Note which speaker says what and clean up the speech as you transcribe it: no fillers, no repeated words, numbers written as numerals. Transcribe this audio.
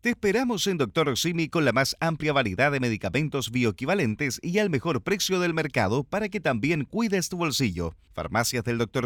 Speaker 1: Te esperamos en Dr. Simi con la más amplia variedad de medicamentos bioequivalentes y al mejor precio del mercado para que también cuides tu bolsillo. Farmacias del Dr.